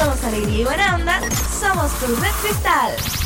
somos alegría y buena onda, somos Club Red Cristal.